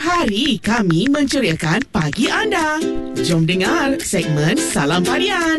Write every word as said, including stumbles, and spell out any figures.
hari kami menceriakan pagi anda. Jom dengar segmen Salam Harian.